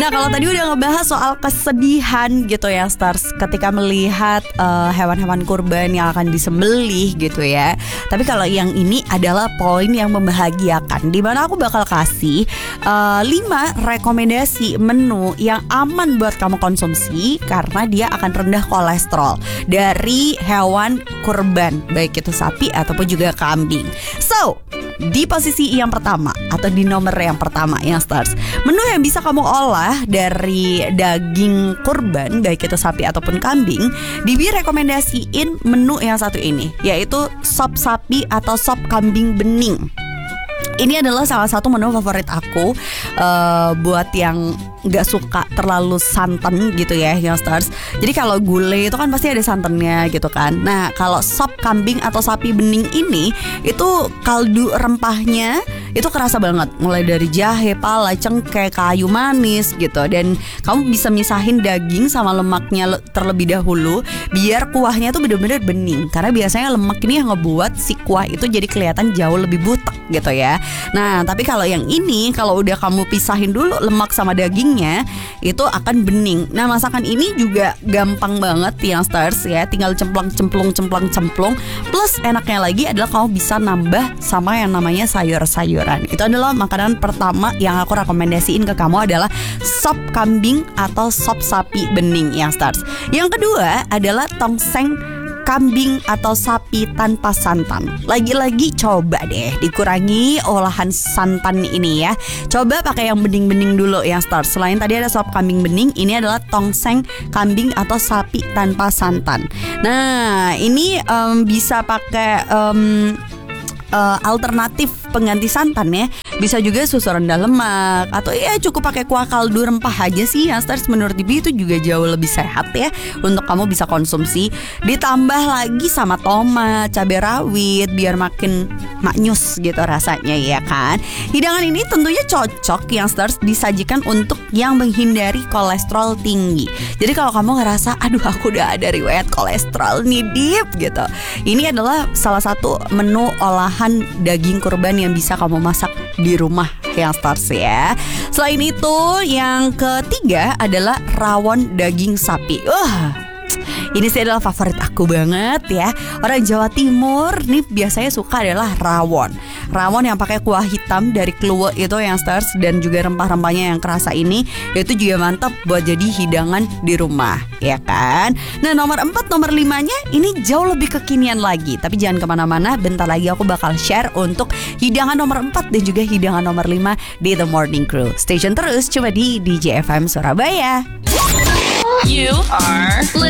Nah kalau tadi udah ngebahas soal kesedihan gitu ya Stars, ketika melihat hewan-hewan kurban yang akan disembelih gitu ya. Tapi kalau yang ini adalah poin yang membahagiakan, dimana aku bakal kasih 5 rekomendasi menu yang aman buat kamu konsumsi karena dia akan rendah kolesterol dari hewan kurban, baik itu sapi ataupun juga kambing. So di posisi yang pertama atau di nomor yang pertama yang Stars, menu yang bisa kamu olah dari daging kurban baik itu sapi ataupun kambing, Bibi rekomendasiin menu yang satu ini, yaitu sop sapi atau sop kambing bening. Ini adalah salah satu menu favorit aku buat yang gak suka terlalu santan gitu ya yang Stars. Jadi kalau gulai itu kan pasti ada santannya gitu kan. Nah kalau sop kambing atau sapi bening ini, itu kaldu rempahnya itu kerasa banget, mulai dari jahe, pala, cengkeh, kayu manis gitu. Dan kamu bisa misahin daging sama lemaknya terlebih dahulu biar kuahnya tuh bener-bener bening. Karena biasanya lemak ini yang ngebuat si kuah itu jadi kelihatan jauh lebih butek gitu ya. Nah tapi kalau yang ini, kalau udah kamu pisahin dulu lemak sama dagingnya, itu akan bening. Nah masakan ini juga gampang banget yang Stars ya, tinggal cemplung. Plus enaknya lagi adalah kamu bisa nambah sama yang namanya sayur-sayuran. Itu adalah makanan pertama yang aku rekomendasiin ke kamu adalah sop kambing atau sop sapi bening yang Stars. Yang kedua adalah tongseng kambing atau sapi tanpa santan. Lagi-lagi coba deh dikurangi olahan santan ini ya. Coba pakai yang bening-bening dulu yang Stars. Selain tadi ada sop kambing bening, ini adalah tongseng kambing atau sapi tanpa santan. Nah ini bisa pakai alternatif pengganti santan ya. Bisa juga susu rendah lemak, atau ya cukup pakai kuah kaldu rempah aja sih yang Stars. Menurut Bibi itu juga jauh lebih sehat ya untuk kamu bisa konsumsi. Ditambah lagi sama tomat, cabai rawit biar makin maknyus gitu rasanya ya kan. Hidangan ini tentunya cocok yang Stars disajikan untuk yang menghindari kolesterol tinggi. Jadi kalau kamu ngerasa aduh aku udah ada riwayat kolesterol nih Dip gitu, ini adalah salah satu menu olahan daging kurban yang bisa kamu masak di rumah yang Stars ya. Selain itu yang ketiga adalah rawon daging sapi. Ini sih adalah favorit aku banget ya. Orang Jawa Timur nih biasanya suka adalah rawon. Rawon yang pakai kuah hitam dari kluwek itu yang Stars, dan juga rempah-rempahnya yang kerasa ini, itu juga mantap buat jadi hidangan di rumah ya kan. Nah nomor 4, nomor 5-nya ini jauh lebih kekinian lagi. Tapi jangan kemana-mana, bentar lagi aku bakal share untuk hidangan nomor 4 dan juga hidangan nomor 5 di The Morning Crew. Stay tune terus cuma di DJ FM Surabaya. You are